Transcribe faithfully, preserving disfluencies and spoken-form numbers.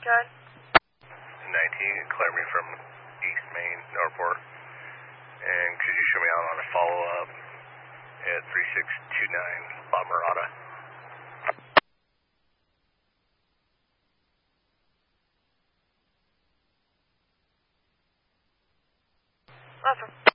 Good. nineteen, clear me from East Main, Northport. And could you show me out on a follow-up at three six two nine La Mirada? Awesome.